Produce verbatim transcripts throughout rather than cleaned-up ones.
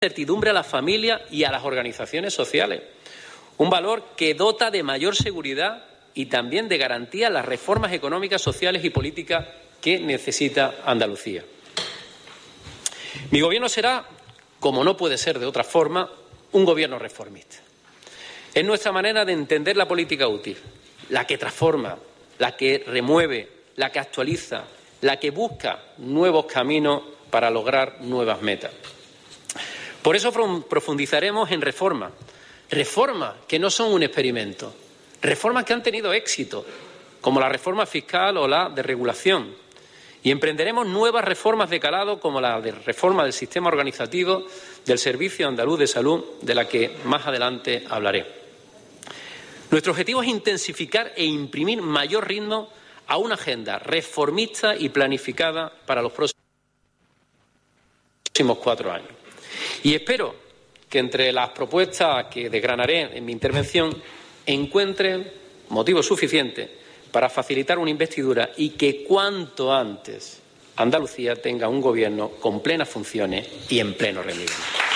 certidumbre a las familias y a las organizaciones sociales. Un valor que dota de mayor seguridad y también de garantía las reformas económicas, sociales y políticas que necesita Andalucía. Mi gobierno será, como no puede ser de otra forma, un gobierno reformista. Es nuestra manera de entender la política útil, la que transforma, la que remueve, la que actualiza, la que busca nuevos caminos para lograr nuevas metas. Por eso profundizaremos en reformas, reformas que no son un experimento, reformas que han tenido éxito, como la reforma fiscal o la de regulación. Y emprenderemos nuevas reformas de calado, como la de reforma del sistema organizativo del Servicio Andaluz de Salud, de la que más adelante hablaré. Nuestro objetivo es intensificar e imprimir mayor ritmo a una agenda reformista y planificada para los próximos cuatro años. Y espero que entre las propuestas que desgranaré en mi intervención encuentren motivos suficientes para facilitar una investidura y que cuanto antes Andalucía tenga un gobierno con plenas funciones y en pleno rendimiento.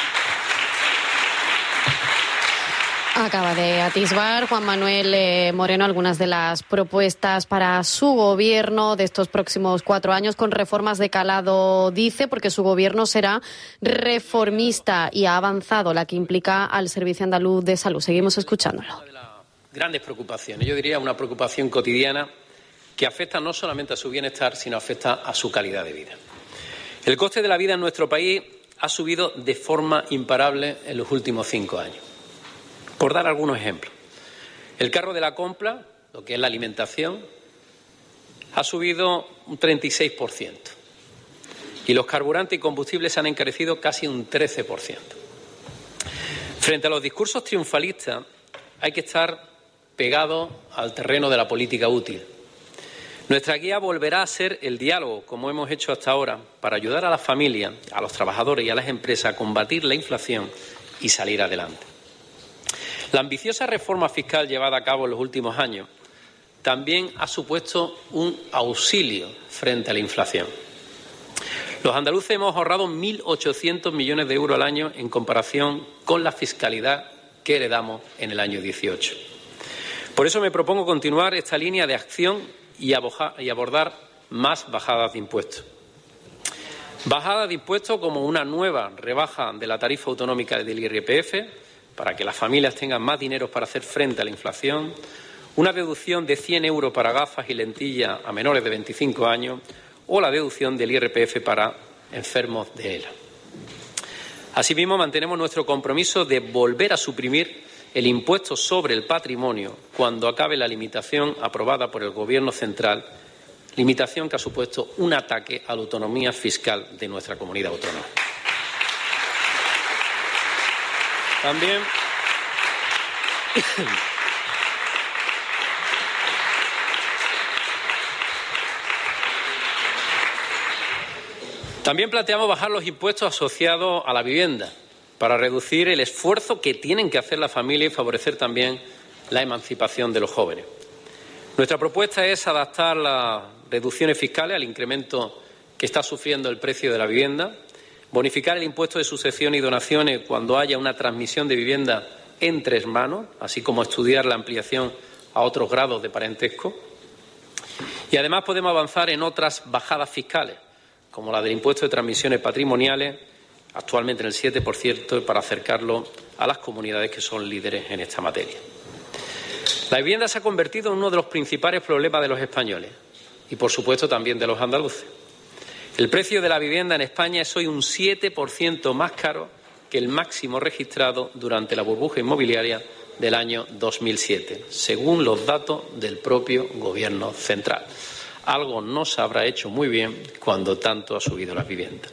Acaba de atisbar Juan Manuel eh, Moreno algunas de las propuestas para su gobierno de estos próximos cuatro años con reformas de calado, dice, porque su gobierno será reformista y ha avanzado, la que implica al Servicio Andaluz de Salud. Seguimos escuchándolo. Una de las grandes preocupaciones, yo diría una preocupación cotidiana que afecta no solamente a su bienestar, sino afecta a su calidad de vida. El coste de la vida en nuestro país ha subido de forma imparable en los últimos cinco años. Por dar algunos ejemplos, el carro de la compra, lo que es la alimentación, ha subido un treinta y seis por ciento y los carburantes y combustibles han encarecido casi un trece por ciento. Frente a los discursos triunfalistas hay que estar pegados al terreno de la política útil. Nuestra guía volverá a ser el diálogo, como hemos hecho hasta ahora, para ayudar a las familias, a los trabajadores y a las empresas a combatir la inflación y salir adelante. La ambiciosa reforma fiscal llevada a cabo en los últimos años también ha supuesto un auxilio frente a la inflación. Los andaluces hemos ahorrado mil ochocientos millones de euros al año en comparación con la fiscalidad que heredamos en el año dieciocho. Por eso me propongo continuar esta línea de acción y abordar más bajadas de impuestos. Bajadas de impuestos como una nueva rebaja de la tarifa autonómica del I R P F, para que las familias tengan más dinero para hacer frente a la inflación, una deducción de cien euros para gafas y lentillas a menores de veinticinco años o la deducción del I R P F para enfermos de E L A. Asimismo, mantenemos nuestro compromiso de volver a suprimir el impuesto sobre el patrimonio cuando acabe la limitación aprobada por el Gobierno central, limitación que ha supuesto un ataque a la autonomía fiscal de nuestra comunidad autónoma. También También planteamos bajar los impuestos asociados a la vivienda para reducir el esfuerzo que tienen que hacer las familias y favorecer también la emancipación de los jóvenes. Nuestra propuesta es adaptar las reducciones fiscales al incremento que está sufriendo el precio de la vivienda, bonificar el impuesto de sucesión y donaciones cuando haya una transmisión de vivienda entre hermanos, así como estudiar la ampliación a otros grados de parentesco. Y además podemos avanzar en otras bajadas fiscales, como la del impuesto de transmisiones patrimoniales, actualmente en el siete por ciento, para acercarlo a las comunidades que son líderes en esta materia. La vivienda se ha convertido en uno de los principales problemas de los españoles y, por supuesto, también de los andaluces. El precio de la vivienda en España es hoy un siete por ciento más caro que el máximo registrado durante la burbuja inmobiliaria del año dos mil siete, según los datos del propio Gobierno central. Algo no se habrá hecho muy bien cuando tanto ha subido la vivienda.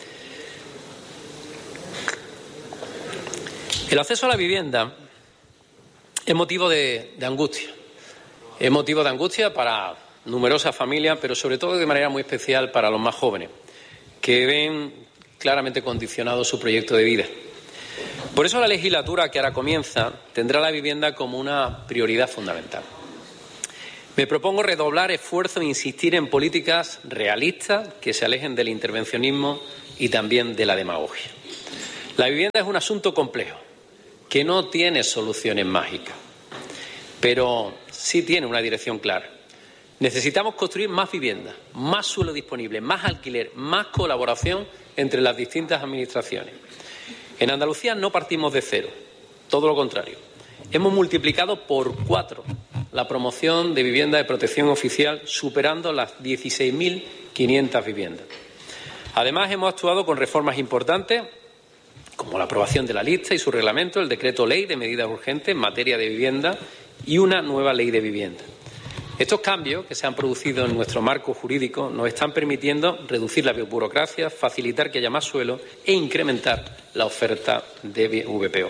El acceso a la vivienda es motivo de, de angustia. Es motivo de angustia para numerosas familias, pero sobre todo de manera muy especial para los más jóvenes, que ven claramente condicionado su proyecto de vida. Por eso la legislatura que ahora comienza tendrá la vivienda como una prioridad fundamental. Me propongo redoblar esfuerzo e insistir en políticas realistas que se alejen del intervencionismo y también de la demagogia. La vivienda es un asunto complejo, que no tiene soluciones mágicas, pero sí tiene una dirección clara. Necesitamos construir más viviendas, más suelo disponible, más alquiler, más colaboración entre las distintas administraciones. En Andalucía no partimos de cero, todo lo contrario. Hemos multiplicado por cuatro la promoción de vivienda de protección oficial, superando las dieciséis mil quinientas viviendas. Además, hemos actuado con reformas importantes, como la aprobación de la lista y su reglamento, el decreto ley de medidas urgentes en materia de vivienda y una nueva ley de vivienda. Estos cambios que se han producido en nuestro marco jurídico nos están permitiendo reducir la burocracia, facilitar que haya más suelo e incrementar la oferta de V P O.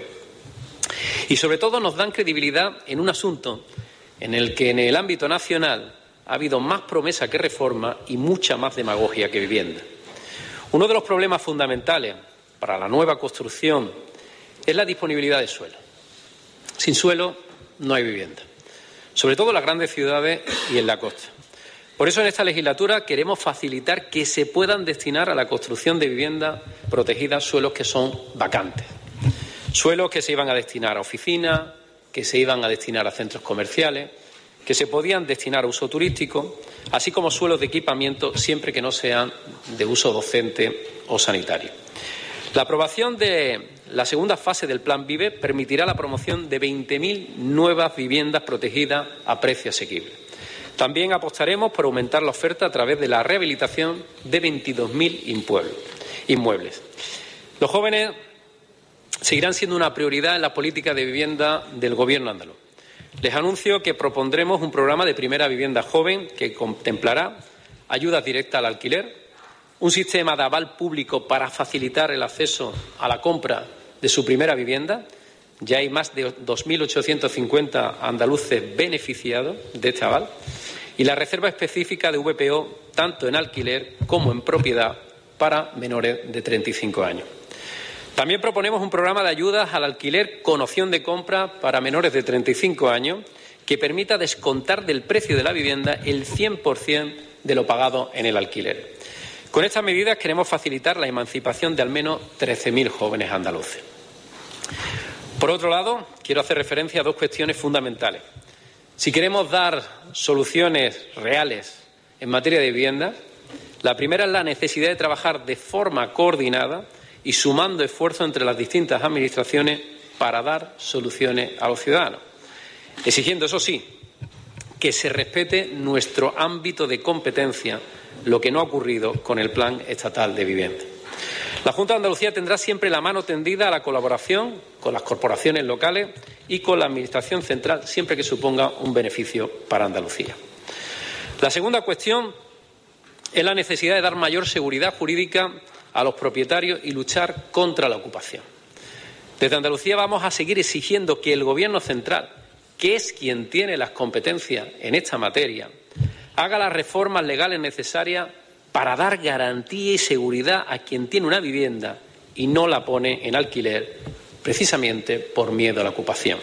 Y, sobre todo, nos dan credibilidad en un asunto en el que en el ámbito nacional ha habido más promesa que reforma y mucha más demagogia que vivienda. Uno de los problemas fundamentales para la nueva construcción es la disponibilidad de suelo. Sin suelo no hay vivienda, sobre todo en las grandes ciudades y en la costa. Por eso, en esta legislatura queremos facilitar que se puedan destinar a la construcción de viviendas protegidas suelos que son vacantes. Suelos que se iban a destinar a oficinas, que se iban a destinar a centros comerciales, que se podían destinar a uso turístico, así como suelos de equipamiento siempre que no sean de uso docente o sanitario. La aprobación de la segunda fase del Plan Vive permitirá la promoción de veinte mil nuevas viviendas protegidas a precio asequible. También apostaremos por aumentar la oferta a través de la rehabilitación de veintidós mil inmuebles. Los jóvenes seguirán siendo una prioridad en la política de vivienda del Gobierno andaluz. Les anuncio que propondremos un programa de primera vivienda joven que contemplará ayudas directas al alquiler, un sistema de aval público para facilitar el acceso a la compra de su primera vivienda. Ya hay más de dos mil ochocientos cincuenta andaluces beneficiados de este aval. Y la reserva específica de V P O, tanto en alquiler como en propiedad, para menores de treinta y cinco años. También proponemos un programa de ayudas al alquiler con opción de compra para menores de treinta y cinco años que permita descontar del precio de la vivienda el cien por cien de lo pagado en el alquiler. Con estas medidas queremos facilitar la emancipación de al menos trece mil jóvenes andaluces. Por otro lado, quiero hacer referencia a dos cuestiones fundamentales. Si queremos dar soluciones reales en materia de vivienda, la primera es la necesidad de trabajar de forma coordinada y sumando esfuerzos entre las distintas administraciones para dar soluciones a los ciudadanos, exigiendo, eso sí, que se respete nuestro ámbito de competencia, lo que no ha ocurrido con el Plan Estatal de Vivienda. La Junta de Andalucía tendrá siempre la mano tendida a la colaboración con las corporaciones locales y con la Administración central, siempre que suponga un beneficio para Andalucía. La segunda cuestión es la necesidad de dar mayor seguridad jurídica a los propietarios y luchar contra la ocupación. Desde Andalucía vamos a seguir exigiendo que el Gobierno central, que es quien tiene las competencias en esta materia, haga las reformas legales necesarias para dar garantía y seguridad a quien tiene una vivienda y no la pone en alquiler, precisamente por miedo a la ocupación.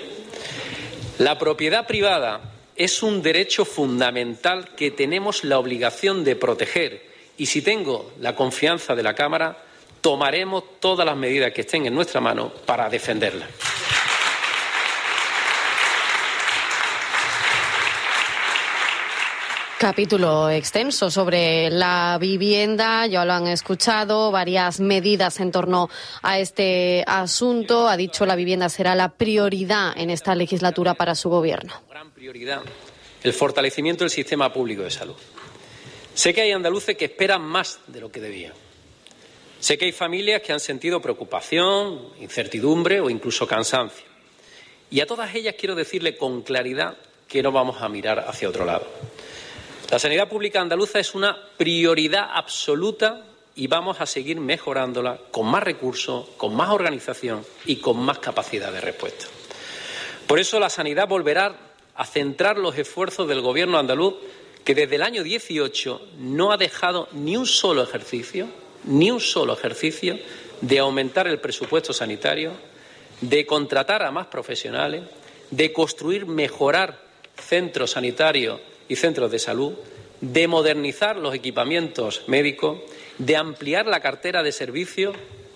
La propiedad privada es un derecho fundamental que tenemos la obligación de proteger. Y si tengo la confianza de la Cámara, tomaremos todas las medidas que estén en nuestra mano para defenderla. Capítulo extenso sobre la vivienda, ya lo han escuchado, varias medidas en torno a este asunto. Ha dicho la vivienda será la prioridad en esta legislatura para su Gobierno. Gran prioridad, el fortalecimiento del sistema público de salud. Sé que hay andaluces que esperan más de lo que debían. Sé que hay familias que han sentido preocupación, incertidumbre o incluso cansancio. Y a todas ellas quiero decirle con claridad que no vamos a mirar hacia otro lado. La sanidad pública andaluza es una prioridad absoluta y vamos a seguir mejorándola con más recursos, con más organización y con más capacidad de respuesta. Por eso la sanidad volverá a centrar los esfuerzos del Gobierno andaluz, que desde el año dieciocho no ha dejado ni un solo ejercicio, ni un solo ejercicio de aumentar el presupuesto sanitario, de contratar a más profesionales, de construir, mejorar centros sanitarios y centros de salud, de modernizar los equipamientos médicos, de ampliar la cartera de servicios,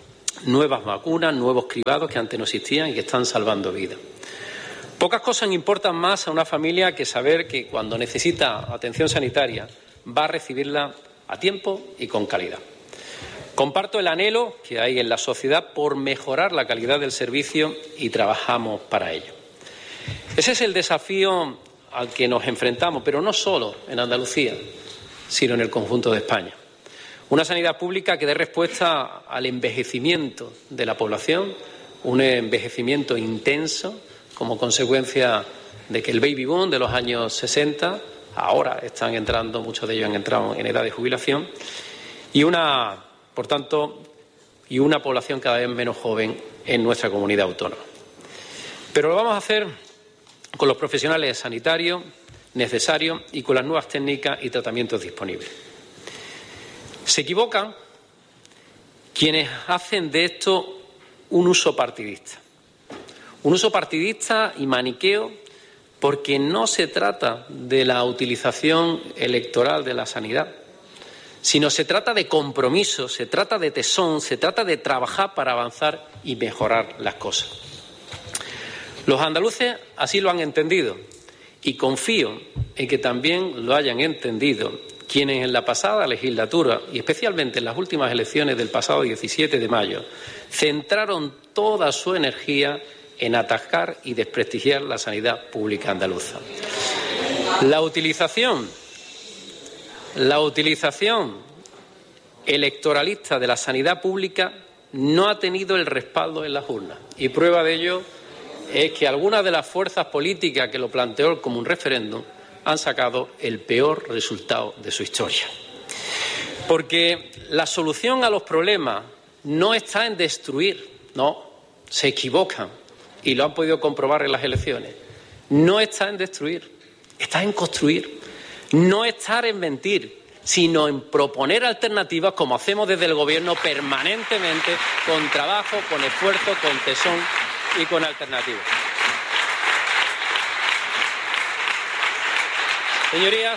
nuevas vacunas, nuevos cribados que antes no existían y que están salvando vidas. Pocas cosas importan más a una familia que saber que cuando necesita atención sanitaria va a recibirla a tiempo y con calidad. Comparto el anhelo que hay en la sociedad por mejorar la calidad del servicio y trabajamos para ello. Ese es el desafío al que nos enfrentamos, pero no solo en Andalucía, sino en el conjunto de España. Una sanidad pública que dé respuesta al envejecimiento de la población, un envejecimiento intenso como consecuencia de que el baby boom de los años sesenta, ahora están entrando, muchos de ellos han entrado en edad de jubilación, y una, por tanto, y una población cada vez menos joven en nuestra comunidad autónoma. Pero lo vamos a hacer con los profesionales sanitarios necesarios y con las nuevas técnicas y tratamientos disponibles. Se equivocan quienes hacen de esto un uso partidista. Un uso partidista y maniqueo porque no se trata de la utilización electoral de la sanidad, sino se trata de compromiso, se trata de tesón, se trata de trabajar para avanzar y mejorar las cosas. Los andaluces así lo han entendido y confío en que también lo hayan entendido quienes en la pasada legislatura y especialmente en las últimas elecciones del pasado diecisiete de mayo centraron toda su energía en atacar y desprestigiar la sanidad pública andaluza. La utilización, la utilización electoralista de la sanidad pública no ha tenido el respaldo en las urnas y prueba de ello es que algunas de las fuerzas políticas que lo planteó como un referéndum han sacado el peor resultado de su historia. Porque la solución a los problemas no está en destruir, no, se equivocan y lo han podido comprobar en las elecciones. No está en destruir, está en construir. No está en mentir, sino en proponer alternativas como hacemos desde el Gobierno permanentemente, con trabajo, con esfuerzo, con tesón y con alternativas. Señorías,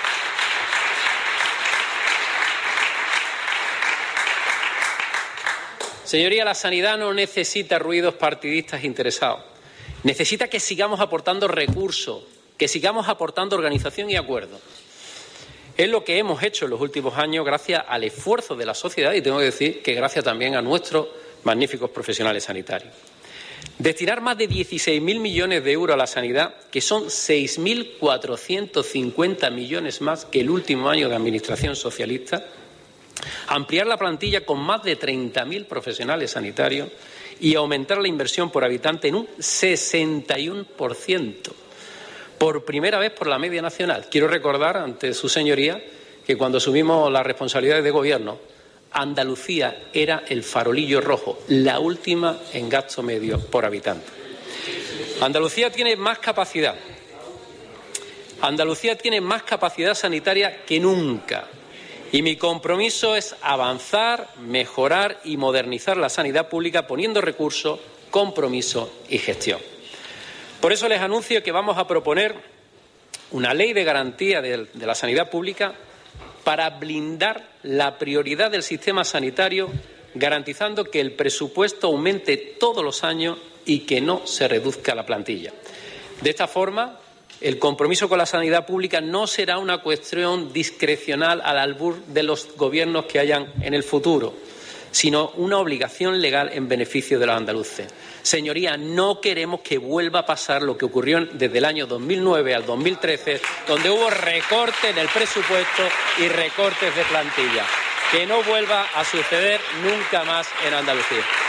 señoría, la sanidad no necesita ruidos partidistas interesados. Necesita que sigamos aportando recursos, que sigamos aportando organización y acuerdo. Es lo que hemos hecho en los últimos años gracias al esfuerzo de la sociedad y tengo que decir que gracias también a nuestros magníficos profesionales sanitarios. Destinar más de dieciséis mil millones de euros a la sanidad, que son seis mil cuatrocientos cincuenta millones más que el último año de administración socialista, ampliar la plantilla con más de treinta mil profesionales sanitarios y aumentar la inversión por habitante en un sesenta y uno por ciento, por primera vez por la media nacional. Quiero recordar ante su señoría que cuando asumimos las responsabilidades de gobierno, Andalucía era el farolillo rojo, la última en gasto medio por habitante. Andalucía tiene más capacidad. Andalucía tiene más capacidad sanitaria que nunca. Y mi compromiso es avanzar, mejorar y modernizar la sanidad pública poniendo recursos, compromiso y gestión. Por eso les anuncio que vamos a proponer una ley de garantía de, de la sanidad pública para blindar la prioridad del sistema sanitario, garantizando que el presupuesto aumente todos los años y que no se reduzca la plantilla. De esta forma, el compromiso con la sanidad pública no será una cuestión discrecional al albur de los gobiernos que hayan en el futuro, sino una obligación legal en beneficio de los andaluces. Señorías, no queremos que vuelva a pasar lo que ocurrió desde el año dos mil nueve al dos mil trece, donde hubo recortes en el presupuesto y recortes de plantilla. Que no vuelva a suceder nunca más en Andalucía.